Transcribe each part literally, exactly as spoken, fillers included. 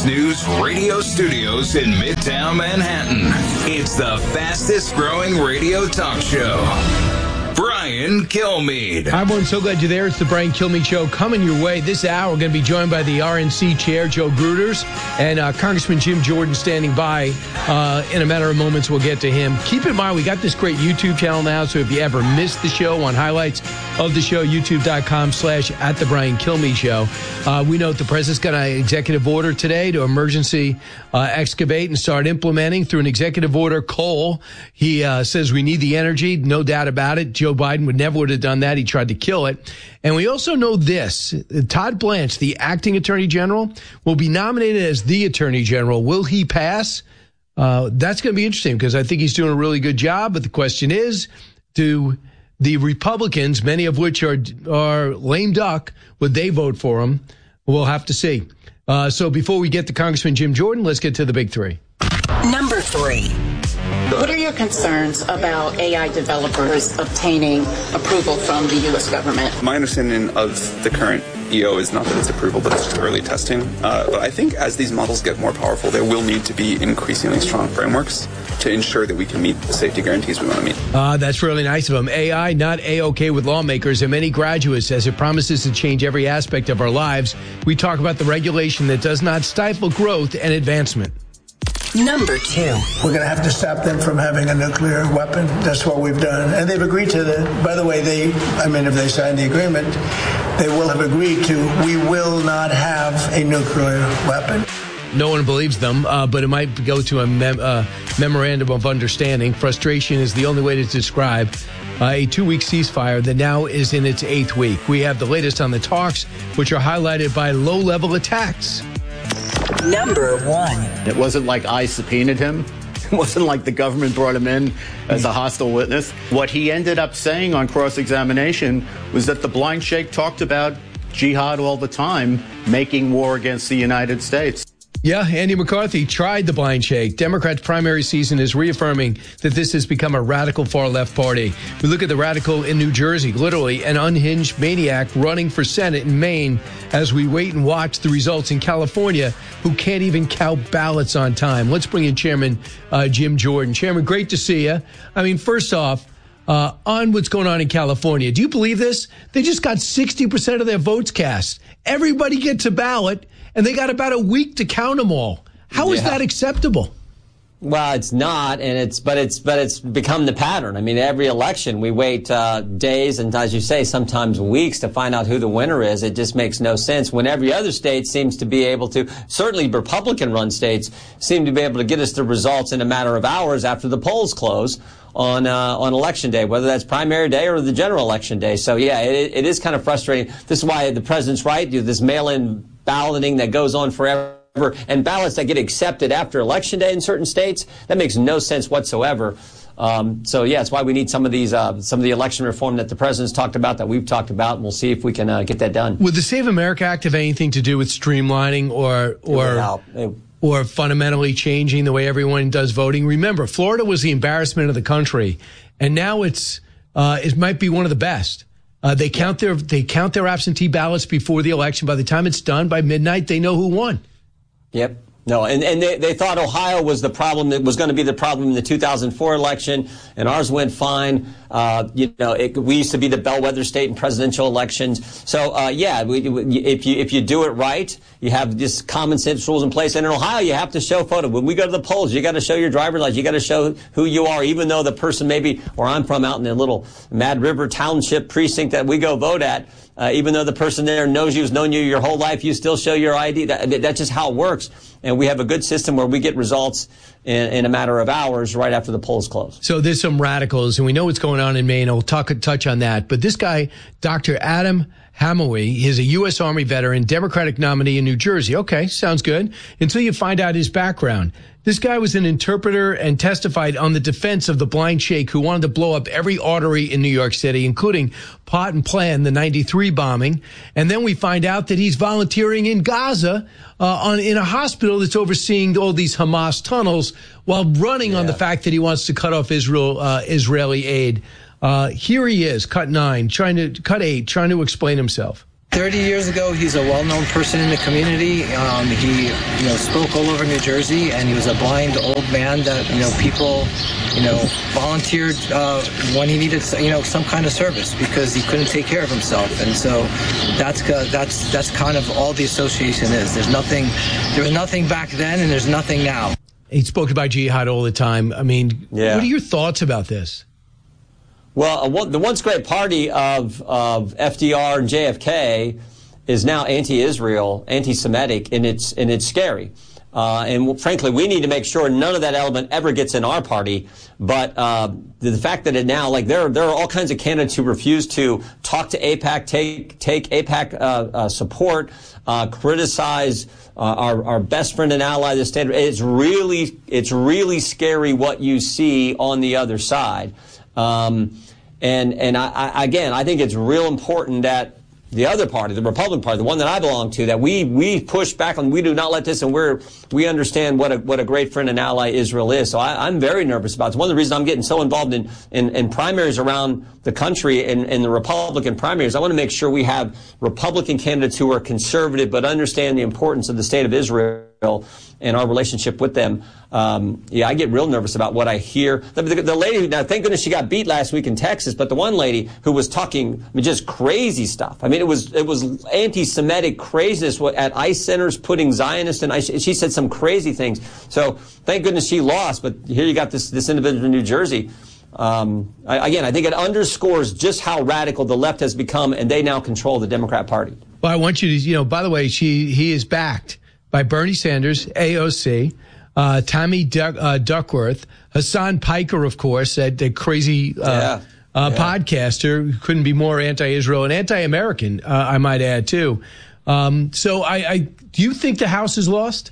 News radio studios in Midtown Manhattan. It's the fastest growing radio talk show. Brian Kilmeade. Hi, everyone. So glad you're there. It's the Brian Kilmeade Show coming your way. This hour, we're going to be joined by the R N C chair, Joe Gruters, and uh, Congressman Jim Jordan standing by. Uh, in a matter of moments, we'll get to him. Keep in mind, we got this great YouTube channel now, so if you ever missed the show, on highlights of the show, youtube.com slash at the Brian Kilmeade Show. Uh, we know the president's got an executive order today to emergency uh, excavate and start implementing through an executive order coal. He uh, says we need the energy, no doubt about it. Joe Biden would never would have done that. He tried to kill it. And we also know this. Todd Blanche, the acting attorney general, will be nominated as the attorney general. Will he pass? Uh, that's going to be interesting because I think he's doing a really good job. But the question is, do the Republicans, many of which are are lame duck, would they vote for him? We'll have to see. Uh, so before we get to Congressman Jim Jordan, let's get to the big three. Number three. What are your concerns about A I developers obtaining approval from the U S government? My understanding of the current E O is not that it's approval, but it's just early testing. Uh, but I think as these models get more powerful, there will need to be increasingly strong frameworks to ensure that we can meet the safety guarantees we want to meet. Uh, that's really nice of him. A I not A-okay with lawmakers and many graduates as it promises to change every aspect of our lives. We talk about the regulation that does not stifle growth and advancement. Number two. We're going to have to stop them from having a nuclear weapon. That's what we've done. And they've agreed to that. By the way, they, I mean, if they sign the agreement, they will have agreed to, we will not have a nuclear weapon. No one believes them, uh, but it might go to a mem- uh, memorandum of understanding. Frustration is the only way to describe uh, a two-week ceasefire that now is in its eighth week. We have the latest on the talks, which are highlighted by low-level attacks. Number one. It wasn't like I subpoenaed him. It wasn't like the government brought him in as a hostile witness. What he ended up saying on cross-examination was that the blind sheikh talked about jihad all the time, making war against the United States. Yeah, Andy McCarthy tried the blind sheikh. Democrats' primary season is reaffirming that this has become a radical far-left party. We look at the radical in New Jersey, literally an unhinged maniac running for Senate in Maine as we wait and watch the results in California, who can't even count ballots on time. Let's bring in Chairman uh, Jim Jordan. Chairman, great to see you. I mean, first off, uh, on what's going on in California, do you believe this? They just got sixty percent of their votes cast. Everybody gets a ballot, and they got about a week to count them all. How is yeah. that acceptable? Well, it's not, and it's but it's but it's become the pattern. I mean, every election we wait uh, days and, as you say, sometimes weeks to find out who the winner is. It just makes no sense when every other state seems to be able to. Certainly, Republican-run states seem to be able to get us the results in a matter of hours after the polls close on uh, on election day, whether that's primary day or the general election day. So, yeah, it, it is kind of frustrating. This is why the president's right. Do this mail-in balloting that goes on forever. And ballots that get accepted after Election Day in certain states, that makes no sense whatsoever. Um, so, yeah, it's why we need some of these, uh, some of the election reform that the president's talked about, that we've talked about, and we'll see if we can uh, get that done. Would the Save America Act have anything to do with streamlining or or it or fundamentally changing the way everyone does voting? Remember, Florida was the embarrassment of the country, and now it's uh, it might be one of the best. Uh, they count their they count their absentee ballots before the election. By the time it's done, by midnight, they know who won. Yep. No, and, and they, they thought Ohio was the problem, that was going to be the problem in the two thousand four election, and ours went fine. Uh, you know, it, we used to be the bellwether state in presidential elections. So, uh, yeah, we, if you if you do it right, you have just common sense rules in place. And in Ohio, you have to show photo. When we go to the polls, you got to show your driver's license. You got to show who you are, even though the person maybe, where I'm from, out in the little Mad River Township precinct that we go vote at, uh, even though the person there knows you, has known you your whole life, you still show your I D. That, that's just how it works. And we have a good system where we get results in, in a matter of hours right after the polls close. So there's some radicals, and we know what's going on in Maine. I'll talk, touch on that. But this guy, Doctor Adam Hamouie, he's a U S Army veteran, Democratic nominee in New Jersey. Okay, sounds good. Until you find out his background. This guy was an interpreter and testified on the defense of the blind sheikh who wanted to blow up every artery in New York City, including plot and plan the ninety-three bombing. And then we find out that he's volunteering in Gaza uh, on in a hospital that's overseeing all these Hamas tunnels while running yeah. on the fact that he wants to cut off Israel uh, Israeli aid. Uh, here he is, cut nine, trying to cut eight, trying to explain himself. thirty years ago, he's a well-known person in the community. Um, he, you know, spoke all over New Jersey, and he was a blind old man that, you know, people, you know, volunteered uh, when he needed, you know, some kind of service because he couldn't take care of himself. And so that's uh, that's that's kind of all the association is. There's nothing, there was nothing back then, and there's nothing now. He spoke about jihad all the time. I mean, yeah. What are your thoughts about this? Well, uh, one, the once great party of, of F D R and J F K is now anti-Israel, anti-Semitic, and it's, and it's scary. Uh, and frankly, we need to make sure none of that element ever gets in our party. But uh, the, the fact that it now, like there, there are all kinds of candidates who refuse to talk to AIPAC, take take AIPAC uh, uh, support, uh, criticize uh, our, our best friend and ally, the state. It's really, it's really scary what you see on the other side. Um, and and I, I, again, I think it's real important that the other party, the Republican Party, the one that I belong to, that we we push back on. We do not let this, and we're we understand what a what a great friend and ally Israel is. So I, I'm very nervous about it. It's one of the reasons I'm getting so involved in in, in primaries around the country and in, in the Republican primaries. I want to make sure we have Republican candidates who are conservative but understand the importance of the state of Israel and our relationship with them. Um, yeah, I get real nervous about what I hear. The, the, the lady, now thank goodness she got beat last week in Texas, but the one lady who was talking, I mean, just crazy stuff. I mean, it was it was anti-Semitic craziness at ICE centers, putting Zionists in ICE. She said some crazy things. So thank goodness she lost, but here you got this, this individual in New Jersey. Um, I, again, I think it underscores just how radical the left has become, and they now control the Democrat Party. Well, I want you to, you know, by the way, she he is backed by Bernie Sanders, A O C, uh, Tommy Duck, uh, Duckworth, Hassan Piker, of course, that, that crazy uh, yeah. Uh, yeah. podcaster who couldn't be more anti-Israel and anti-American, uh, I might add, too. Um, so I, I do you think the House is lost?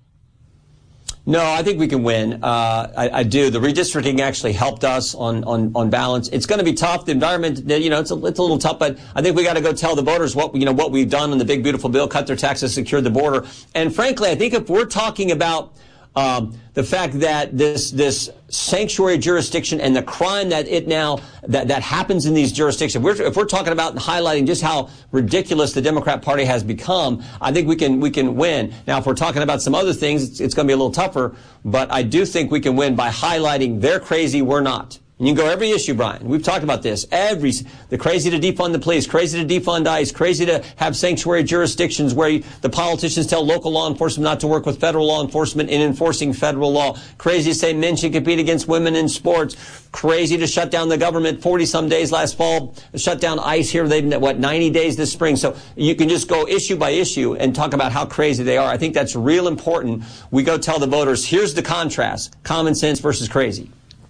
No, I think we can win. Uh, I, I do. The redistricting actually helped us on, on, on balance. It's going to be tough. The environment, you know, it's a, it's a little tough, but I think we got to go tell the voters what, you know, what we've done in the big, beautiful bill, cut their taxes, secure the border. And frankly, I think if we're talking about um, the fact that this, this sanctuary jurisdiction and the crime that it now, that, that happens in these jurisdictions, if we're, if we're talking about highlighting just how ridiculous the Democrat Party has become, I think we can, we can win. Now, if we're talking about some other things, it's, it's going to be a little tougher, but I do think we can win by highlighting they're crazy, we're not. And you can go every issue, Brian. We've talked about this. Every, the crazy to defund the police, crazy to defund ICE, crazy to have sanctuary jurisdictions where you, the politicians tell local law enforcement not to work with federal law enforcement in enforcing federal law. Crazy to say men should compete against women in sports. Crazy to shut down the government forty some days last fall. Shut down ICE here. They've, what, ninety days this spring. So you can just go issue by issue and talk about how crazy they are. I think that's real important. We go tell the voters, here's the contrast. Common sense versus crazy.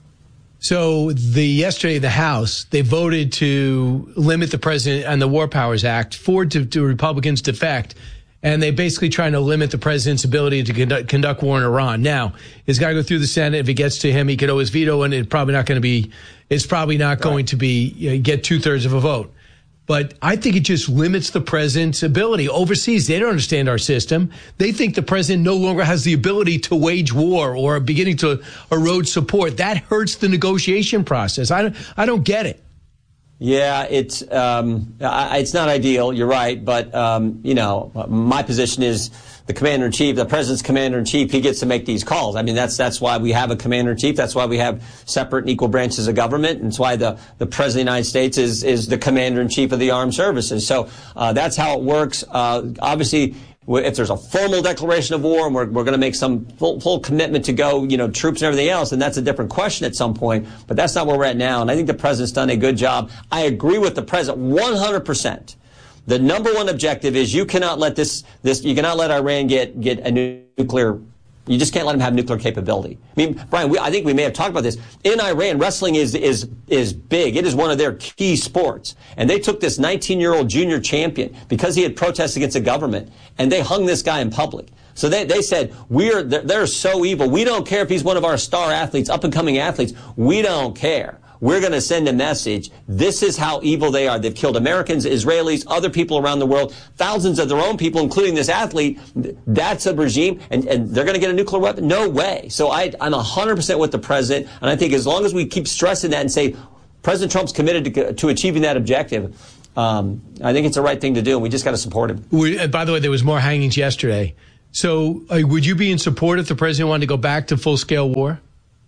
So the yesterday, the House, they voted to limit the president and the War Powers Act for to, to Republicans defect, and they basically trying to limit the president's ability to conduct, conduct war in Iran. Now, it's got to go through the Senate. If it gets to him, he could always veto, and it's probably not going to be. It's probably not going right. to be you know, get two thirds of a vote. But I think it just limits the president's ability. Overseas, they don't understand our system. They think the president no longer has the ability to wage war or beginning to erode support. That hurts the negotiation process. I don't, I don't get it. Yeah, it's um, it's not ideal. You're right, but um, you know, my position is the commander in chief, the president's commander in chief. He gets to make these calls. I mean, that's that's why we have a commander in chief. That's why we have separate and equal branches of government. And it's why the the president of the United States is is the commander in chief of the armed services. So uh, that's how it works. Uh, obviously, if there's a formal declaration of war and we're, we're going to make some full, full commitment to go, you know, troops and everything else, then that's a different question at some point. But that's not where we're at now. And I think the president's done a good job. I agree with the president one hundred percent. The number one objective is you cannot let this, this, you cannot let Iran get, get a nuclear, you just can't let them have nuclear capability. I mean, Brian, we, I think we may have talked about this. In Iran, wrestling is, is, is big. It is one of their key sports. And they took this nineteen-year-old junior champion because he had protested against the government, and they hung this guy in public. So they, they said, we're, they're, they're so evil. We don't care if he's one of our star athletes, up-and-coming athletes. We don't care. We're going to send a message. This is how evil they are. They've killed Americans, Israelis, other people around the world, thousands of their own people, including this athlete. That's a regime, and, and they're going to get a nuclear weapon? No way. So I, I'm one hundred percent with the president, and I think as long as we keep stressing that and say President Trump's committed to, to achieving that objective, um, I think it's the right thing to do, and we just got to support him. We, uh, by the way, there was more hangings yesterday. So uh, would you be in support if the president wanted to go back to full-scale war?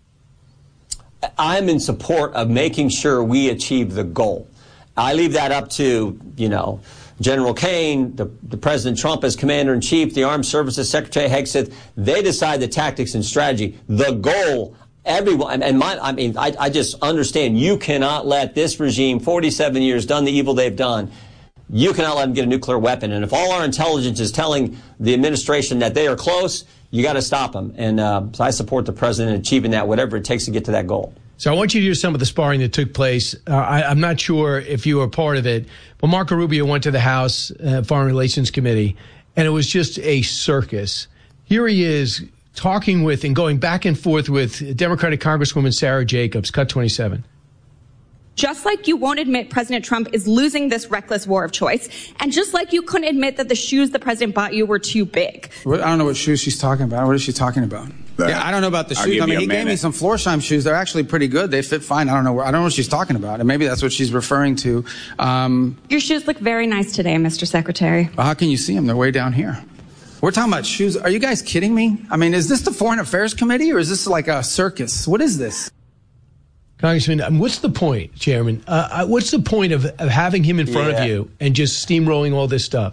I'm in support of making sure we achieve the goal. I leave that up to, you know, General Kane, the, the President Trump as Commander-in-Chief, the Armed Services Secretary Hegseth. They decide the tactics and strategy. The goal, everyone, and my, I mean, I, I just understand you cannot let this regime, forty-seven years, done the evil they've done, you cannot let them get a nuclear weapon. And if all our intelligence is telling the administration that they are close, you got to stop them. And uh, so I support the president in achieving that, whatever it takes to get to that goal. So I want you to hear some of the sparring that took place. Uh, I, I'm not sure if you were part of it, but Marco Rubio went to the House uh, Foreign Relations Committee, and it was just a circus. Here he is talking with and going back and forth with Democratic Congresswoman Sarah Jacobs. Cut twenty-seven. Just like you won't admit President Trump is losing this reckless war of choice, and just like you couldn't admit that the shoes the president bought you were too big. I don't know what shoes she's talking about. What is she talking about? That, yeah, I don't know about the shoes. I mean, he gave me some Florsheim shoes. They're actually pretty good. They fit fine. I don't know. Where, I don't know what she's talking about, and maybe that's what she's referring to. Um, Your shoes look very nice today, Mister Secretary. Well, how can you see them? They're way down here. We're talking about shoes. Are you guys kidding me? I mean, is this the Foreign Affairs Committee, or is this like a circus? What is this? Congressman, what's the point, Chairman? Uh, what's the point of, of having him in front yeah. of you and just steamrolling all this stuff?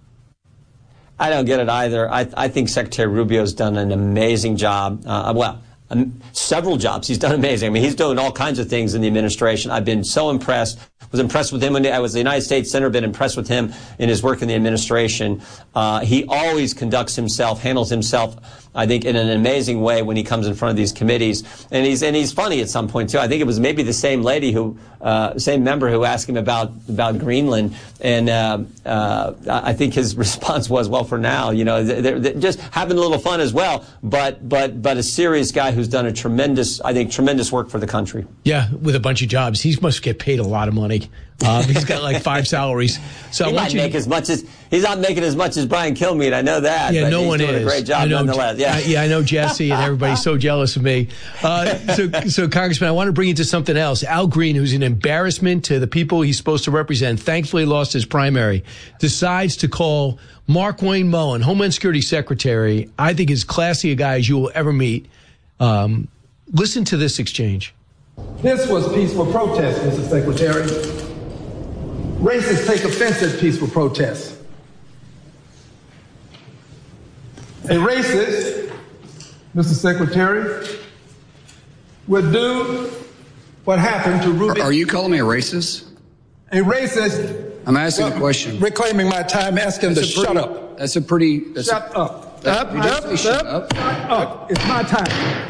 I don't get it either. I, I think Secretary Rubio's done an amazing job. Uh, well, um, several jobs. He's done amazing. I mean, he's doing all kinds of things in the administration. I've been so impressed. Was impressed with him when I was the United States Senator. Been impressed with him in his work in the administration. Uh, he always conducts himself, handles himself, I think, in an amazing way when he comes in front of these committees. And he's and he's funny at some point too. I think it was maybe the same lady who, uh, same member who asked him about about Greenland, and uh, uh, I think his response was, "Well, for now, you know, they're, they're just having a little fun as well." But but but a serious guy who's done a tremendous, I think, tremendous work for the country. Yeah, with a bunch of jobs, he must get paid a lot of money. Uh, he's got like five salaries. So he I want might you make to, as much as he's not making as much as Brian Kilmeade. I know that. Yeah, but no he's one doing is. A great job I know, nonetheless. Yeah, I, yeah, I know Jesse and everybody's so jealous of me. Uh, so, so Congressman, I want to bring you to something else. Al Green, who's an embarrassment to the people he's supposed to represent, thankfully lost his primary, decides to call Markwayne Mullin, Homeland Security Secretary. I think as classy a guy as you will ever meet. Um, listen to this exchange. This was peaceful protest, Mister Secretary. Racists take offense at peaceful protests. A racist, Mister Secretary, would do what happened to Ruby. Are, are you calling me a racist? A racist. I'm asking well, a question. Reclaiming my time, ask him that's to pretty, shut up. That's a pretty. That's shut a, up. That's, up, up, up, shut up, up. up. It's my time.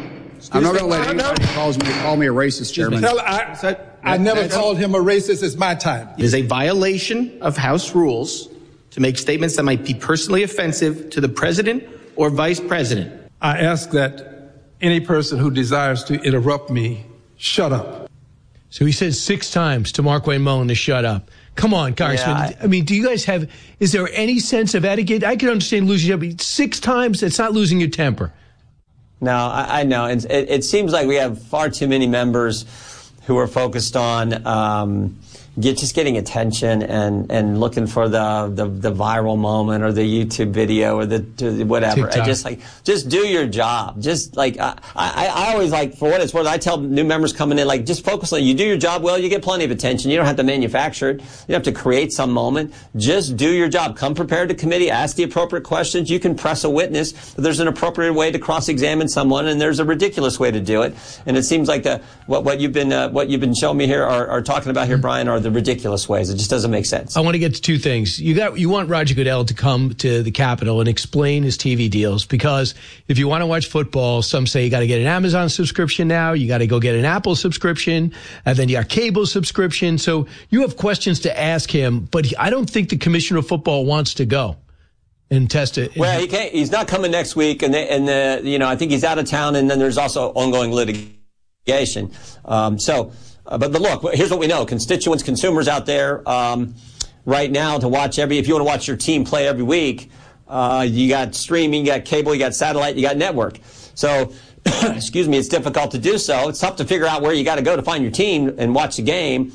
I'm not going to let anybody calls me, call me a racist, Chairman. Tell, I, I never called him a racist. It's my time. It is a violation of House rules to make statements that might be personally offensive to the president or vice president. I ask that any person who desires to interrupt me, shut up. So he said six times to Markwayne Mullin to shut up. Come on, Congressman. Yeah, I, I mean, do you guys have, is there any sense of etiquette? I can understand losing your temper. Six times, it's not losing your temper. No, I, I know. It, it, it seems like we have far too many members who are focused on um, get, just getting attention and, and looking for the, the, the viral moment or the YouTube video or the whatever. And just like, just do your job. Just like, I, I, I always like, for what it's worth, I tell new members coming in, like, just focus on, you do your job well, you get plenty of attention. You don't have to manufacture it. You don't have to create some moment. Just do your job. Come prepared to committee, ask the appropriate questions. You can press a witness, but there's an appropriate way to cross-examine someone, and there's a ridiculous way to do it. And it seems like the, what, what you've been, uh, what you've been showing me here or, or talking about here, Brian, are the ridiculous ways. It just doesn't make sense. I want to get to two things. You got, you want Roger Goodell to come to the Capitol and explain his T V deals, because if you want to watch football, some say you got to get an Amazon subscription now, you got to go get an Apple subscription, and then you got cable subscription. So you have questions to ask him, but he, I don't think the Commissioner of Football wants to go and test it. Well, he can't, he's not coming next week, and they, and the, you know, I think he's out of town, and then there's also ongoing litigation. Um, so. Uh, but, but look, here's what we know. Constituents, consumers out there um, right now to watch every, if you want to watch your team play every week, uh, you got streaming, you got cable, you got satellite, you got network. So, excuse me, it's difficult to do so. It's tough to figure out where you got to go to find your team and watch the game.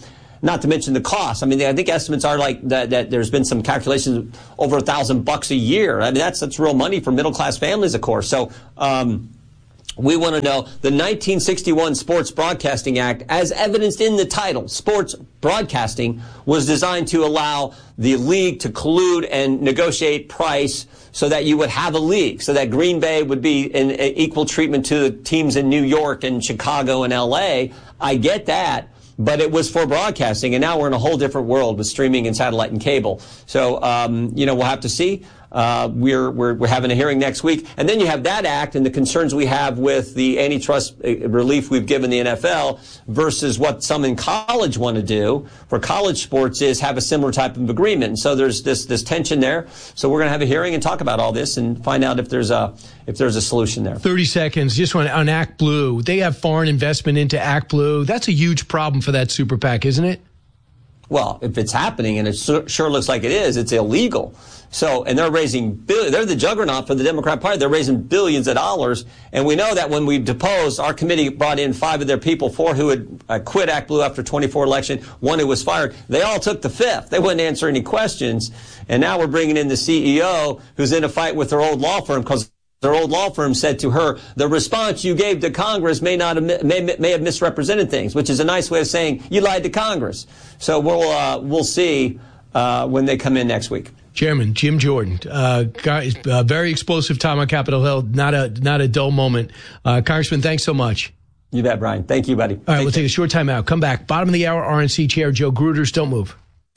not to mention the cost. I mean, I think estimates are like that, that there's been some calculations over a thousand bucks a year. I mean, that's that's real money for middle class families, of course. So um, we want to know the nineteen sixty-one Sports Broadcasting Act, as evidenced in the title, sports broadcasting, was designed to allow the league to collude and negotiate price so that you would have a league, so that Green Bay would be in equal treatment to the teams in New York and Chicago and L A. I get that, but it was for broadcasting, and now we're in a whole different world with streaming and satellite and cable. So, um, you know, we'll have to see. Uh, we're, we're, we're having a hearing next week. And then you have that act and the concerns we have with the antitrust relief we've given the N F L versus what some in college want to do for college sports is have a similar type of agreement. And so there's this, this tension there. So we're going to have a hearing and talk about all this and find out if there's a, if there's a solution there. thirty seconds. Just on, on Act Blue. They have foreign investment into Act Blue. That's a huge problem for that super PAC, isn't it? Well, if it's happening, and it sure looks like it is, it's illegal. So, and they're raising, they're the juggernaut for the Democrat Party. They're raising billions of dollars. And we know that when we deposed, our committee brought in five of their people, four who had uh, quit Act Blue after twenty-four election, one who was fired. They all took the fifth. They wouldn't answer any questions. And now we're bringing in the C E O who's in a fight with their old law firm because their old law firm said to her, the response you gave to Congress may not have, may, may have misrepresented things, which is a nice way of saying you lied to Congress. So we'll uh, we'll see uh, when they come in next week. Chairman Jim Jordan, uh, guys, uh, very explosive time on Capitol Hill. Not a not a dull moment. Uh, Congressman, thanks so much. You bet, Brian. Thank you, buddy. All right, Take we'll care. Take a short time out. Come back. Bottom of the hour, R N C Chair Joe Gruters. Don't move.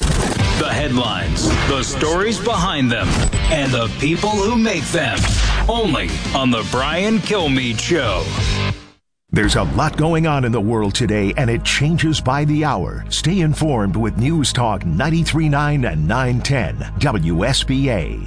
The headlines, the stories behind them, and the people who make them. Only on the Brian Kilmeade Show. There's a lot going on in the world today, and it changes by the hour. Stay informed with News Talk ninety-three point nine and nine ten W S B A.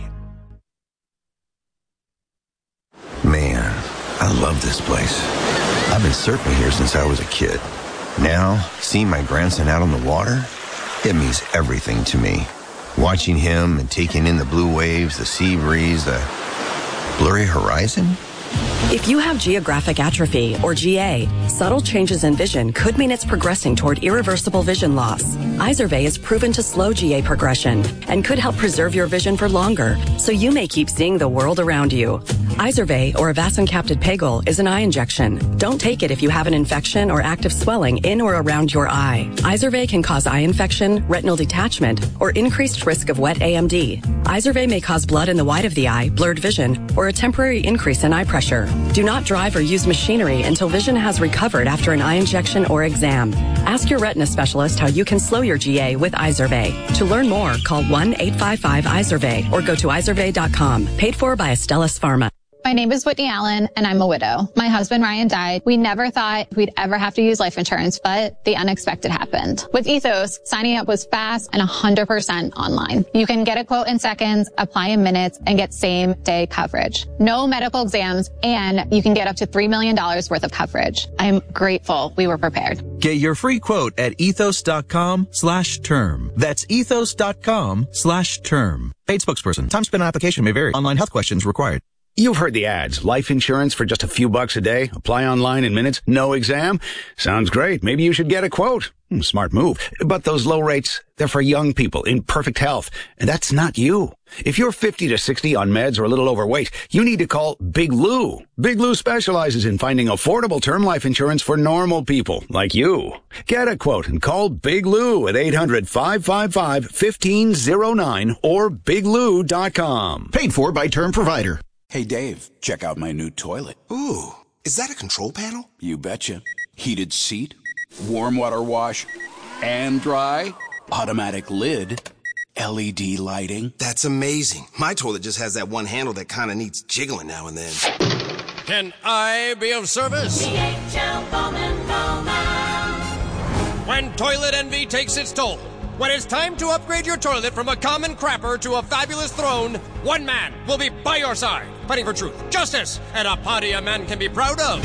Man, I love this place. I've been surfing here since I was a kid. Now, seeing my grandson out on the water, it means everything to me. Watching him and taking in the blue waves, the sea breeze, the blurry horizon. If you have geographic atrophy, or G A, subtle changes in vision could mean it's progressing toward irreversible vision loss. Izervay is proven to slow G A progression and could help preserve your vision for longer, so you may keep seeing the world around you. Izervay, or avacincaptad pegol, is an eye injection. Don't take it if you have an infection or active swelling in or around your eye. Izervay can cause eye infection, retinal detachment, or increased risk of wet A M D. Izervay may cause blood in the white of the eye, blurred vision, or a temporary increase in eye pressure. Do not drive or use machinery until vision has recovered after an eye injection or exam. Ask your retina specialist how you can slow your G A with Izervay. To learn more, call one eight five five Izervay or go to izervay dot com. Paid for by Astellas Pharma. My name is Whitney Allen, and I'm a widow. My husband, Ryan, died. We never thought we'd ever have to use life insurance, but the unexpected happened. With Ethos, signing up was fast and one hundred percent online. You can get a quote in seconds, apply in minutes, and get same-day coverage. No medical exams, and you can get up to three million dollars worth of coverage. I'm grateful we were prepared. Get your free quote at ethos.com slash term. That's ethos.com slash term. Paid spokesperson. Time spent on application may vary. Online health questions required. You've heard the ads. Life insurance for just a few bucks a day. Apply online in minutes. No exam. Sounds great. Maybe you should get a quote. Hmm, smart move. But those low rates, they're for young people in perfect health. And that's not you. If you're fifty to sixty on meds or a little overweight, you need to call Big Lou. Big Lou specializes in finding affordable term life insurance for normal people like you. Get a quote and call Big Lou at eight hundred, five five five, one five zero nine or big lou dot com. Paid for by Term Provider. Hey, Dave, check out my new toilet. Ooh, is that a control panel? You betcha. Heated seat, warm water wash, and dry, automatic lid, L E D lighting. That's amazing. My toilet just has that one handle that kind of needs jiggling now and then. Can I be of service? D H L Bowman Bowman. When toilet envy takes its toll. When it's time to upgrade your toilet from a common crapper to a fabulous throne, one man will be by your side, fighting for truth, justice, and a party a man can be proud of.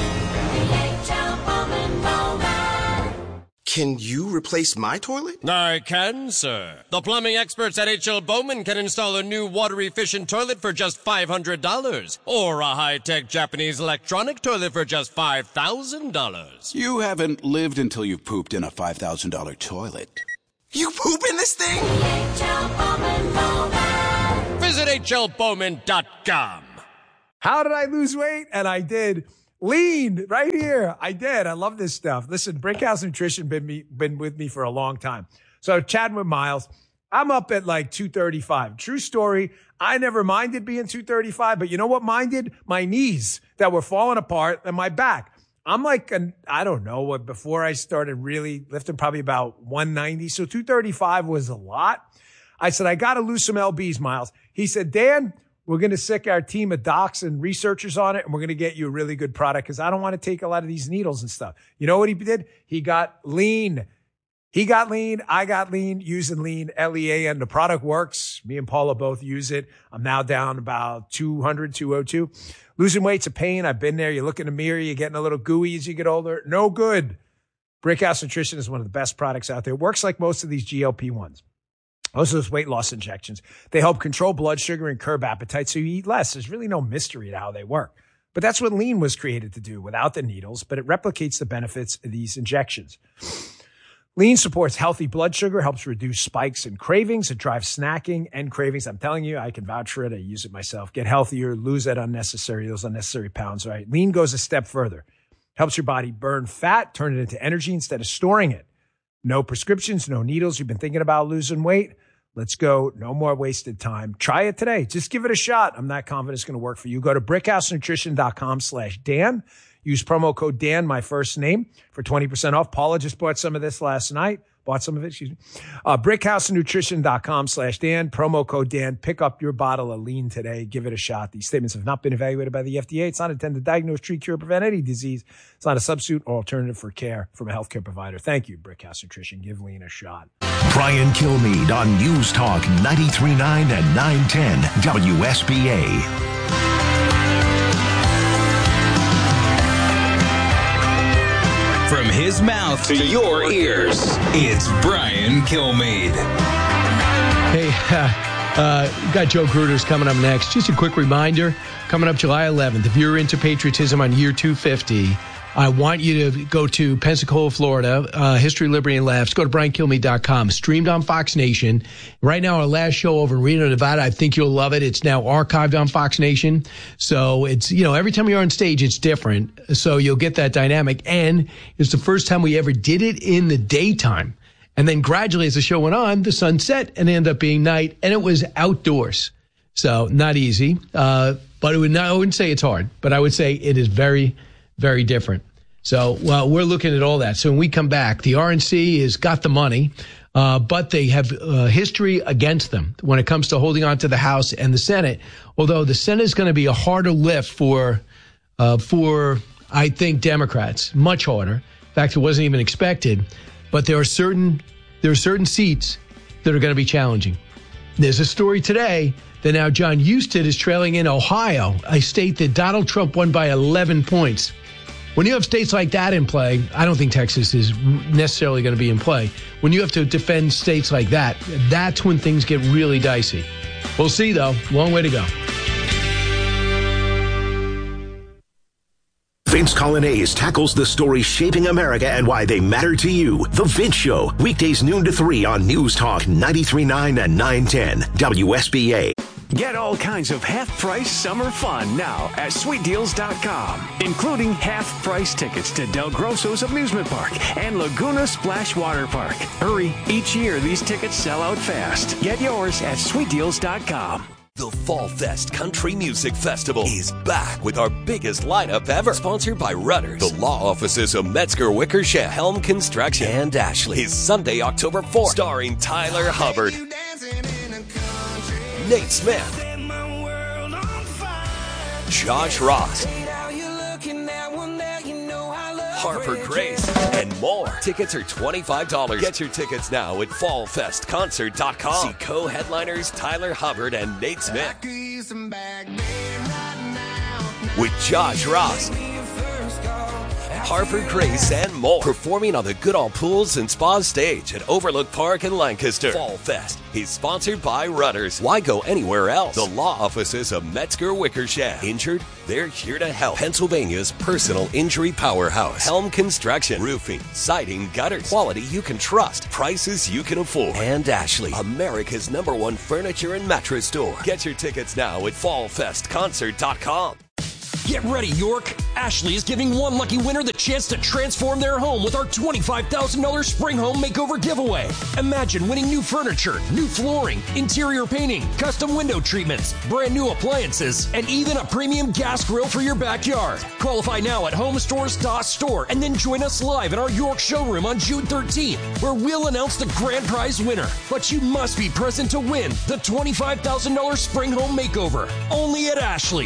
Can you replace my toilet? I can, sir. The plumbing experts at H L Bowman can install a new water-efficient toilet for just five hundred dollars, or a high-tech Japanese electronic toilet for just five thousand dollars. You haven't lived until you've pooped in a five thousand dollars toilet. You pooping this thing? Visit H L Bowman dot com. How did I lose weight? And I did. Lean right here. I did. I love this stuff. Listen, Brickhouse Nutrition been me been with me for a long time. So chatting with Miles, I'm up at like two thirty-five. True story. I never minded being two thirty-five, but you know what minded? My knees that were falling apart and my back. I'm like, an, I don't know what, before I started really lifting, probably about one ninety. So two thirty-five was a lot. I said, I got to lose some L Bs, Miles. He said, Dan, we're going to sick our team of docs and researchers on it, and we're going to get you a really good product because I don't want to take a lot of these needles and stuff. You know what he did? He got lean. He got lean. I got lean using lean, L E A N. The product works. Me and Paula both use it. I'm now down about two hundred, two oh two. Losing weight's a pain. I've been there. You look in the mirror, you're getting a little gooey as you get older. No good. Brickhouse Nutrition is one of the best products out there. It works like most of these G L P ones. Most of those weight loss injections. They help control blood sugar and curb appetite so you eat less. There's really no mystery to how they work. But that's what lean was created to do without the needles, but it replicates the benefits of these injections. Lean supports healthy blood sugar, helps reduce spikes and cravings. It drives snacking and cravings. I'm telling you, I can vouch for it. I use it myself. Get healthier, lose that unnecessary, those unnecessary pounds, right? Lean goes a step further. Helps your body burn fat, turn it into energy instead of storing it. No prescriptions, no needles. You've been thinking about losing weight? Let's go. No more wasted time. Try it today. Just give it a shot. I'm not confident it's going to work for you. Go to brickhousenutrition.com slash Dan. Use promo code Dan, my first name, for twenty percent off. Paula just bought some of this last night. Bought some of it, excuse me. Uh, brickhousenutrition.com slash Dan. Promo code Dan. Pick up your bottle of lean today. Give it a shot. These statements have not been evaluated by the F D A. It's not intended to diagnose, treat, cure, prevent any disease. It's not a substitute or alternative for care from a healthcare provider. Thank you, Brickhouse Nutrition. Give lean a shot. Brian Kilmeade on News Talk ninety-three point nine and nine ten W S B A. From his mouth to your ears, it's Brian Kilmeade. Hey, uh, uh, got Joe Gruters coming up next. Just a quick reminder, coming up July eleventh, if you're into patriotism on year two fifty, I want you to go to Pensacola, Florida, uh, History, Liberty, and Laughs. Go to brian kilmeade dot com. Streamed on Fox Nation. Right now, our last show over in Reno, Nevada, I think you'll love it. It's now archived on Fox Nation. So it's, you know, every time you're on stage, it's different. So you'll get that dynamic. And it's the first time we ever did it in the daytime. And then gradually, as the show went on, the sun set and it ended up being night. And it was outdoors. So not easy. Uh, but it would not, I wouldn't say it's hard, but I would say it is very, very different. So, well, we're looking at all that. So when we come back, the R N C has got the money, uh, but they have uh, history against them when it comes to holding on to the House and the Senate. Although the Senate is going to be a harder lift for, uh, for I think, Democrats, much harder. In fact, it wasn't even expected. But there are certain there are certain seats that are going to be challenging. There's a story today that now John Husted is trailing in Ohio, a state that Donald Trump won by eleven points. When you have states like that in play, I don't think Texas is necessarily going to be in play. When you have to defend states like that, that's when things get really dicey. We'll see, though. Long way to go. Vince Coglianese tackles the stories shaping America and why they matter to you. The Vince Show, weekdays noon to three on News Talk ninety-three point nine and nine ten W S B A. Get all kinds of half-price summer fun now at sweet deals dot com, including half-price tickets to Del Grosso's Amusement Park and Laguna Splash Water Park. Hurry, each year these tickets sell out fast. Get yours at sweet deals dot com. The Fall Fest Country Music Festival is back with our biggest lineup ever. Sponsored by Rudders, the law offices of Metzger Wickersham, Helm Construction, and Ashley. Is Sunday, October fourth, starring Tyler Hubbard, Nate Smith, Josh Ross, Harper Grace, and more. Tickets are twenty-five dollars. Get your tickets now at fall fest concert dot com. See co-headliners Tyler Hubbard and Nate Smith. With Josh Ross, Harper Grace, and more. Performing on the Goodall Pools and Spa stage at Overlook Park in Lancaster. Fall Fest is sponsored by Rudders. Why go anywhere else? The law offices of Metzger Wickersham. Injured? They're here to help. Pennsylvania's personal injury powerhouse. Helm Construction. Roofing, siding, gutters. Quality you can trust. Prices you can afford. And Ashley, America's number one furniture and mattress store. Get your tickets now at fall fest concert dot com. Get ready, York. Ashley is giving one lucky winner the chance to transform their home with our twenty-five thousand dollars Spring Home Makeover giveaway. Imagine winning new furniture, new flooring, interior painting, custom window treatments, brand new appliances, and even a premium gas grill for your backyard. Qualify now at home stores dot store and then join us live in our York showroom on June thirteenth, where we'll announce the grand prize winner. But you must be present to win the twenty-five thousand dollars Spring Home Makeover, only at Ashley.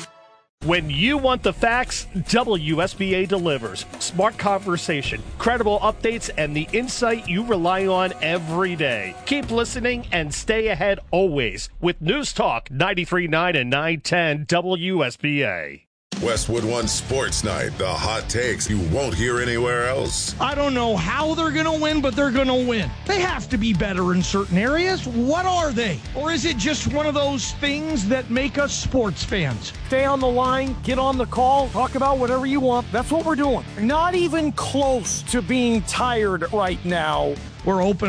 When you want the facts, W S B A delivers. Smart conversation, credible updates, and the insight you rely on every day. Keep listening and stay ahead always with News Talk ninety-three point nine and nine ten W S B A. Westwood One Sports Night, the hot takes you won't hear anywhere else. I don't know how they're going to win, but they're going to win. They have to be better in certain areas. What are they? Or is it just one of those things that make us sports fans? Stay on the line, get on the call, talk about whatever you want. That's what we're doing. Not even close to being tired right now. We're open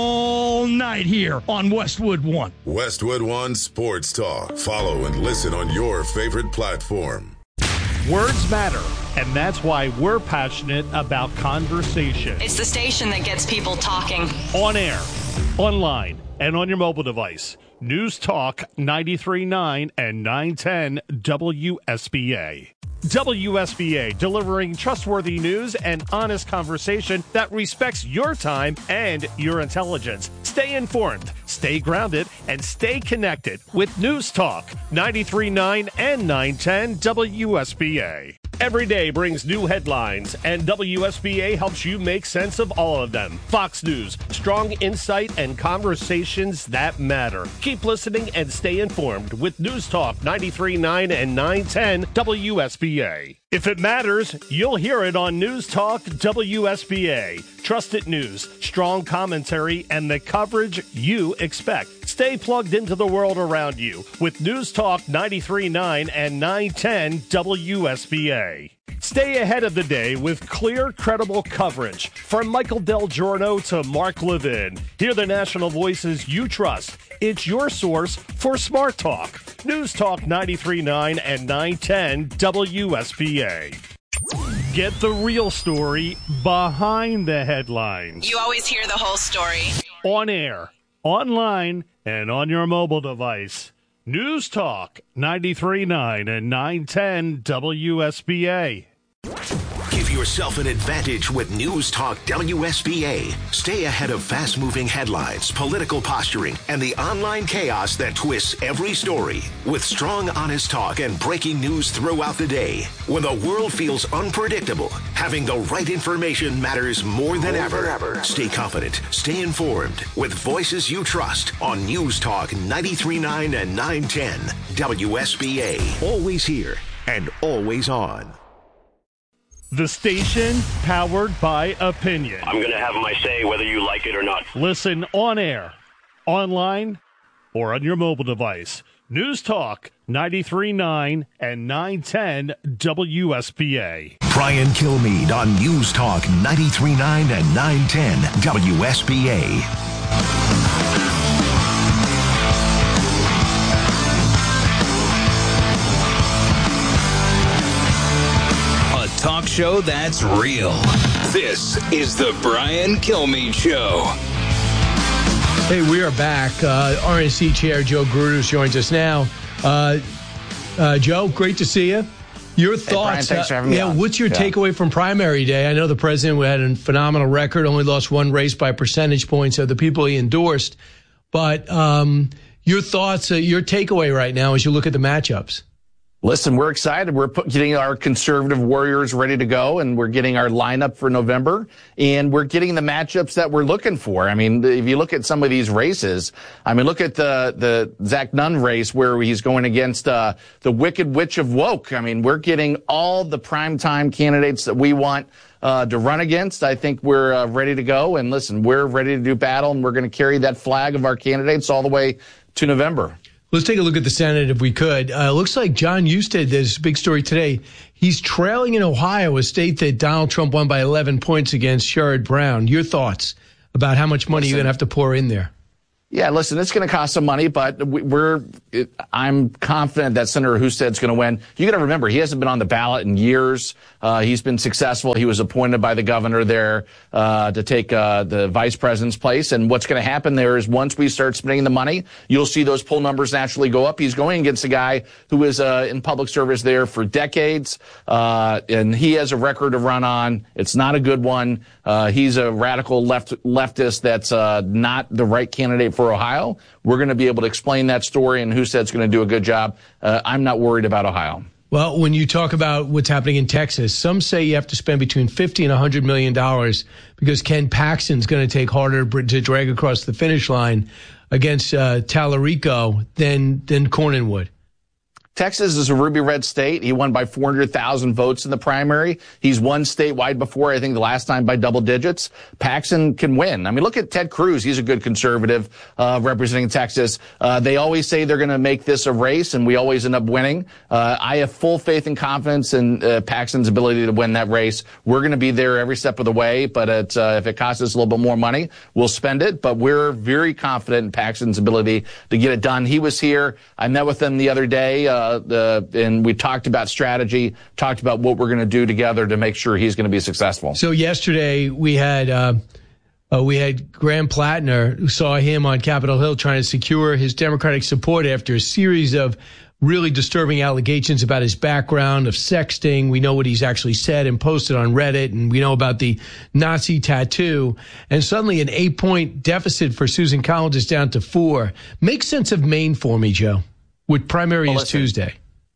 all night here on Westwood One. Westwood One Sports Talk. Follow and listen on your favorite platform. Words matter, and that's why we're passionate about conversation. It's the station that gets people talking. On air, online, and on your mobile device. News Talk ninety-three point nine and nine ten W S B A. W S B A, delivering trustworthy news and honest conversation that respects your time and your intelligence. Stay informed, stay grounded, and stay connected with News Talk ninety-three point nine and nine ten W S B A. Every day brings new headlines, and W S B A helps you make sense of all of them. Fox News, strong insight and conversations that matter. Keep listening and stay informed with News Talk ninety-three point nine and nine ten W S B A. If it matters, you'll hear it on News Talk W S B A. Trusted news, strong commentary, and the coverage you expect. Stay plugged into the world around you with News Talk ninety-three point nine and nine ten W S B A. Stay ahead of the day with clear, credible coverage. From Michael Del Giorno to Mark Levin. Hear the national voices you trust. It's your source for Smart Talk. News Talk ninety-three point nine and nine ten W S B A. Get the real story behind the headlines. You always hear the whole story. On air, online, and on your mobile device. News Talk ninety-three point nine and nine ten W S B A. Give yourself an advantage with News Talk W S B A. Stay ahead of fast-moving headlines, political posturing, and the online chaos that twists every story. With strong, honest talk and breaking news throughout the day. When the world feels unpredictable, having the right information matters more than ever. ever. Stay confident, stay informed, with voices you trust on News Talk ninety-three point nine and nine ten W S B A. Always here and always on. The station powered by opinion. I'm going to have my say whether you like it or not. Listen on air, online, or on your mobile device. News Talk ninety-three point nine and nine ten W S B A. Brian Kilmeade on News Talk ninety-three point nine and nine ten W S B A. Talk show that's real. This is the Brian Kilmeade Show. Hey, we are back. Uh, R N C Chair Joe Gruters joins us now. Uh, uh, Joe, great to see you. Your thoughts? Hey, Brian, thanks for having me uh, yeah, on. what's your yeah. takeaway from primary day? I know the president had a phenomenal record, only lost one race by percentage points of the people he endorsed. But um, your thoughts, uh, your takeaway right now as you look at the matchups? Listen, we're excited. We're put, getting our conservative warriors ready to go, and we're getting our lineup for November, and we're getting the matchups that we're looking for. I mean, if you look at some of these races, I mean, look at the the Zach Nunn race where he's going against uh, the Wicked Witch of Woke. I mean, we're getting all the primetime candidates that we want uh, to run against. I think we're uh, ready to go, and listen, we're ready to do battle, and we're going to carry that flag of our candidates all the way to November. Let's take a look at the Senate if we could. Uh, looks like John Husted, there's a big story today. He's trailing in Ohio, a state that Donald Trump won by eleven points against Sherrod Brown. Your thoughts about how much money Listen. you're going to have to pour in there? Yeah, listen, it's going to cost some money, but we're, it, I'm confident that Senator Husted's going to win. You got to remember, he hasn't been on the ballot in years. Uh, he's been successful. He was appointed by the governor there, uh, to take, uh, the vice president's place. And what's going to happen there is once we start spending the money, you'll see those poll numbers naturally go up. He's going against a guy who is, uh, in public service there for decades. Uh, and he has a record to run on. It's not a good one. Uh, he's a radical left, leftist that's, uh, not the right candidate for Ohio. We're going to be able to explain that story, and Husted's going to do a good job. Uh, I'm not worried about Ohio. Well, when you talk about what's happening in Texas, some say you have to spend between fifty and one hundred million dollars because Ken Paxton's going to take harder to drag across the finish line against uh, Tallarico than, than Cornyn would. Texas is a ruby red state. He won by four hundred thousand votes in the primary. He's won statewide before, I think the last time by double digits. Paxton can win. I mean, look at Ted Cruz. He's a good conservative, uh, representing Texas. Uh, they always say they're going to make this a race, and we always end up winning. Uh, I have full faith and confidence in uh, Paxton's ability to win that race. We're going to be there every step of the way, but it's, uh, if it costs us a little bit more money, we'll spend it. But we're very confident in Paxton's ability to get it done. He was here. I met with him the other day. Uh, Uh, the, and we talked about strategy, talked about what we're going to do together to make sure he's going to be successful. So yesterday we had uh, uh, we had Graham Plattner, who saw him on Capitol Hill trying to secure his Democratic support after a series of really disturbing allegations about his background of sexting. We know what he's actually said and posted on Reddit, and we know about the Nazi tattoo. And suddenly an eight-point deficit for Susan Collins is down to four. Make sense of Maine for me, Joe. With primary well, is Tuesday.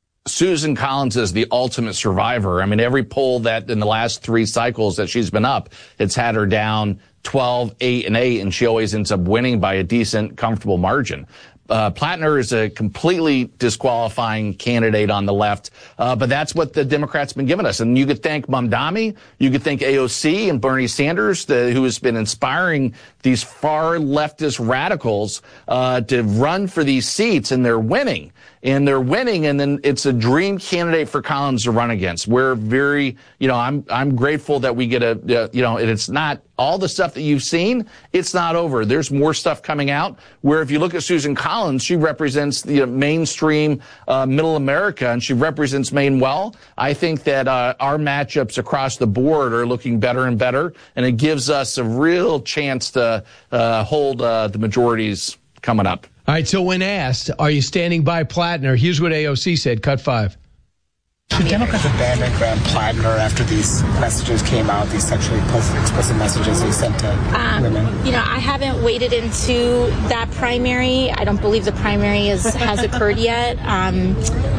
Susan Collins is the ultimate survivor. I mean, every poll that in the last three cycles that she's been up, it's had her down twelve, eight, and eight, and she always ends up winning by a decent, comfortable margin. Uh, Plattner is a completely disqualifying candidate on the left, uh, but that's what the Democrats been giving us. And you could thank Mamdani, you could thank A O C and Bernie Sanders, the, who has been inspiring these far leftist radicals uh, to run for these seats, and they're winning. And they're winning, and then it's a dream candidate for Collins to run against. We're very, you know, I'm I'm grateful that we get a, uh, you know, and it's not all the stuff that you've seen. It's not over. There's more stuff coming out. Where if you look at Susan Collins, she represents the you know, mainstream uh, middle America, and she represents Maine well. I think that uh, our matchups across the board are looking better and better, and it gives us a real chance to uh, hold uh, the majorities coming up. All right, so when asked, are you standing by Plattner, here's what A O C said, cut five. Should Democrats abandon Graham Plattner after these messages came out, these sexually explicit messages he sent to um, women? You know, I haven't waded into that primary. I don't believe the primary is, has occurred yet. Um,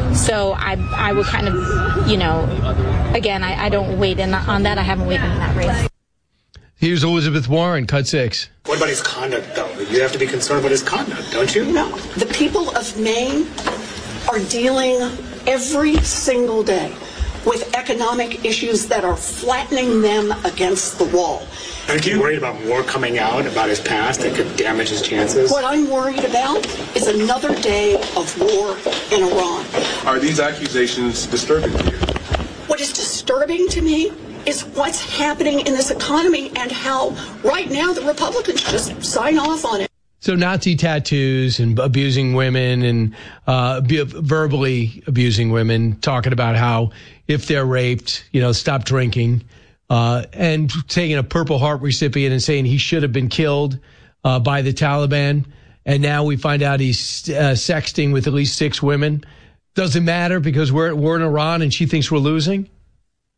so I I would kind of, you know, again, I, I don't wade in on that. I haven't waded in that race. Here's Elizabeth Warren, cut six. What about his conduct, though? You have to be concerned about his conduct, don't you? No. The people of Maine are dealing every single day with economic issues that are flattening them against the wall. Aren't you worried about more coming out about his past that could damage his chances? What I'm worried about is another day of war in Iran. Are these accusations disturbing to you? What is disturbing to me is what's happening in this economy and how right now the Republicans just sign off on it. So Nazi tattoos and abusing women and uh, verbally abusing women, talking about how if they're raped, you know, stop drinking, uh, and taking a Purple Heart recipient and saying he should have been killed uh, by the Taliban. And now we find out he's uh, sexting with at least six women. Doesn't matter because we're, we're in Iran and she thinks we're losing.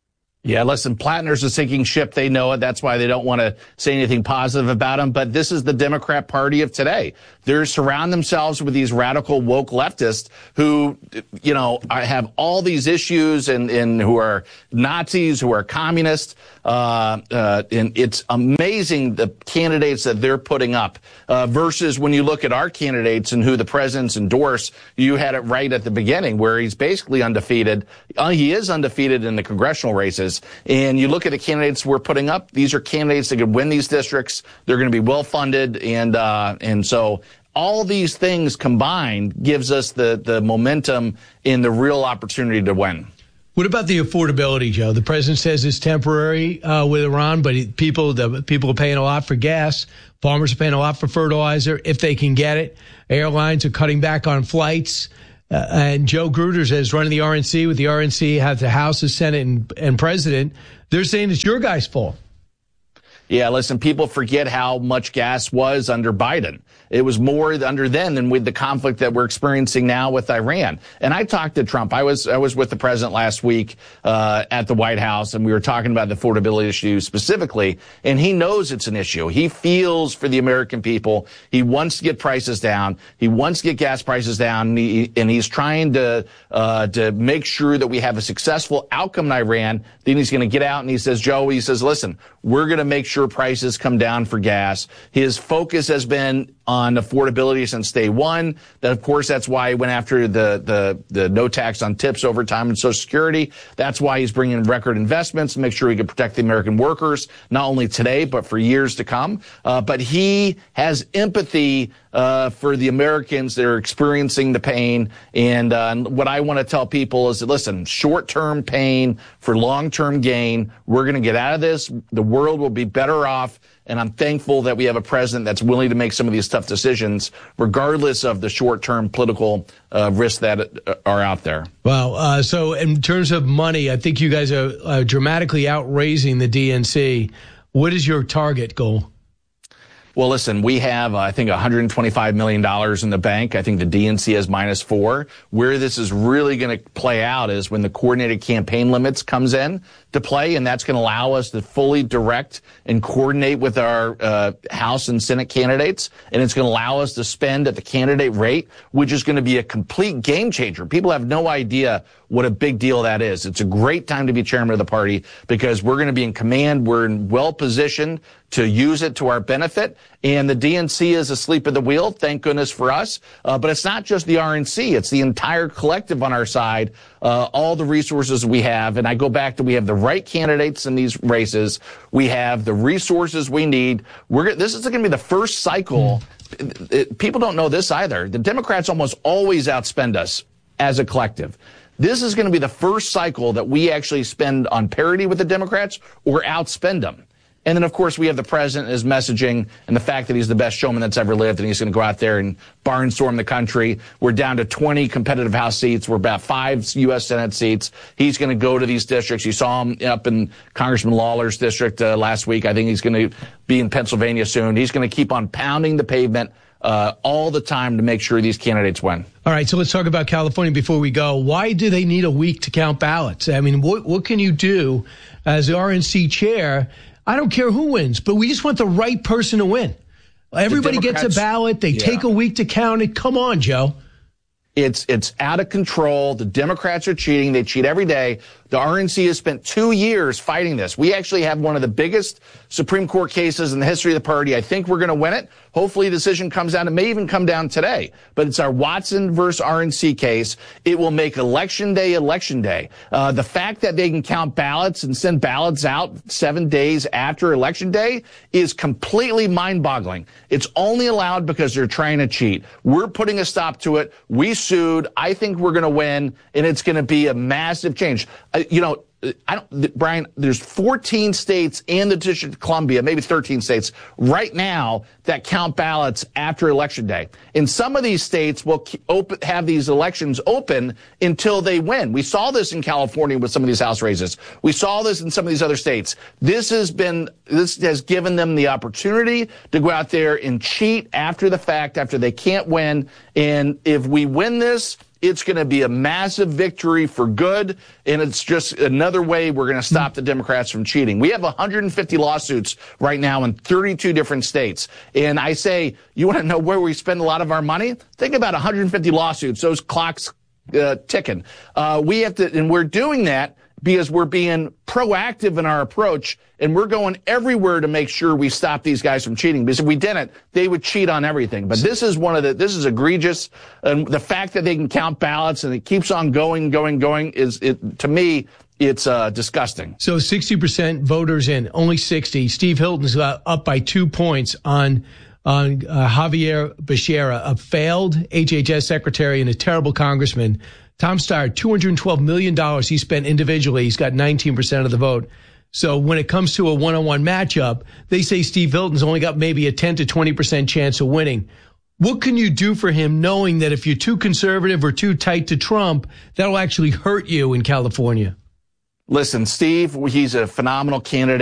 Yeah, listen, Plattner's a sinking ship. They know it. That's why they don't want to say anything positive about him. But this is the Democrat Party of today. They surround themselves with these radical woke leftists who, you know, have all these issues and, and who are Nazis, who are communists. Uh, uh, and it's amazing the candidates that they're putting up uh, versus when you look at our candidates and who the presidents endorse. You had it right at the beginning where he's basically undefeated. Uh, he is undefeated in the congressional races. And you look at the candidates we're putting up. These are candidates that could win these districts. They're going to be well funded. And, uh, and so all these things combined gives us the, the momentum and the real opportunity to win. What about the affordability, Joe? The president says it's temporary uh, with Iran, but it, people the, people are paying a lot for gas. Farmers are paying a lot for fertilizer if they can get it. Airlines are cutting back on flights. Uh, and Joe Gruters is running the R N C with the R N C, has the House, the Senate, and, and President. They're saying it's your guys' fault. Yeah, listen, people forget how much gas was under Biden. It was more under then than with the conflict that we're experiencing now with Iran. And I talked to Trump. I was I was with the president last week uh, at the White House, and we were talking about the affordability issue specifically. And he knows it's an issue. He feels for the American people. He wants to get prices down. He wants to get gas prices down, and, he, and he's trying to uh, to make sure that we have a successful outcome in Iran. Then he's going to get out and he says, Joe, he says, listen, we're going to make sure prices come down for gas. His focus has been on affordability since day one. That, of course, that's why he went after the, the, the no tax on tips, overtime, and Social Security. That's why he's bringing record investments to make sure he can protect the American workers, not only today, but for years to come. Uh, but he has empathy uh, for the Americans that are experiencing the pain. And uh, what I want to tell people is that, listen, short-term pain for long-term gain. We're going to get out of this. The world will be better off. And I'm thankful that we have a president that's willing to make some of these tough decisions, regardless of the short-term political uh, risks that are out there. Well, uh, so in terms of money, I think you guys are uh, dramatically outraising the D N C. What is your target goal? Well, listen, we have, uh, I think, one hundred twenty-five million dollars in the bank. I think the D N C has minus four. Where this is really going to play out is when the coordinated campaign limits comes in to play, and that's going to allow us to fully direct and coordinate with our uh, House and Senate candidates, and it's going to allow us to spend at the candidate rate, which is going to be a complete game changer. People have no idea what a big deal that is. It's a great time to be chairman of the party because we're going to be in command. We're in well positioned to use it to our benefit. And the D N C is asleep at the wheel, thank goodness for us. Uh, but it's not just the R N C. It's the entire collective on our side, uh, all the resources we have. And I go back to we have the right candidates in these races. We have the resources we need. We're This is going to be the first cycle. It, it, people don't know this either. The Democrats almost always outspend us as a collective. This is going to be the first cycle that we actually spend on parity with the Democrats or outspend them. And then, of course, we have the president, his messaging, and the fact that he's the best showman that's ever lived, and he's going to go out there and barnstorm the country. We're down to twenty competitive House seats. We're about five U S Senate seats. He's going to go to these districts. You saw him up in Congressman Lawler's district uh, last week. I think he's going to be in Pennsylvania soon. He's going to keep on pounding the pavement uh, all the time to make sure these candidates win. All right, so let's talk about California before we go. Why do they need a week to count ballots? I mean, what, what can you do as the R N C chair? I don't care who wins, but we just want the right person to win. Everybody gets a ballot. They yeah. take a week to count it. Come on, Joe. It's it's out of control. The Democrats are cheating. They cheat every day. The R N C has spent two years fighting this. We actually have one of the biggest Supreme Court cases in the history of the party. I think we're going to win it. Hopefully a decision comes down. It may even come down today. But it's our Watson versus R N C case. It will make Election Day Election Day. Uh, the fact that they can count ballots and send ballots out seven days after Election Day is completely mind-boggling. It's only allowed because they're trying to cheat. We're putting a stop to it. We sued. I think we're going to win, and it's going to be a massive change. Uh, you know, I don't, Brian, there's fourteen states and the District of Columbia, maybe thirteen states right now that count ballots after Election Day. And some of these states will open, have these elections open until they win. We saw this in California with some of these House races. We saw this in some of these other states. This has been, this has given them the opportunity to go out there and cheat after the fact, after they can't win. And if we win this, It's going to be a massive victory for good, and it's just another way we're going to stop the Democrats from cheating. We have one hundred fifty lawsuits right now in thirty-two different states. And I say, you want to know where we spend a lot of our money? Think about one hundred fifty lawsuits, those clocks uh, ticking. Uh, we have to, and we're doing that because we're being proactive in our approach, and we're going everywhere to make sure we stop these guys from cheating. Because if we didn't, they would cheat on everything. But this is one of the, this is egregious. And the fact that they can count ballots and it keeps on going, going, going is, it, to me, it's uh, disgusting. So sixty percent voters in, only sixty. Steve Hilton's uh, up by two points on on uh, Javier Becerra, a failed H H S secretary and a terrible congressman. Tom Steyer, two hundred twelve million dollars he spent individually. He's got nineteen percent of the vote. So when it comes to a one-on-one matchup, they say Steve Hilton's only got maybe a ten to twenty percent chance of winning. What can you do for him knowing that if you're too conservative or too tight to Trump, that'll actually hurt you in California? Listen, Steve, he's a phenomenal candidate.